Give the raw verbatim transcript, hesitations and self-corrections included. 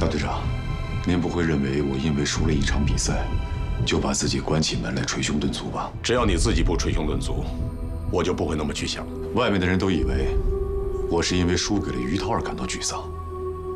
大队长，您不会认为我因为输了一场比赛，就把自己关起门来捶胸顿足吧？ 只要你自己不捶胸顿足，我就不会那么去想。 外面的人都以为我是因为输给了于涛而感到沮丧，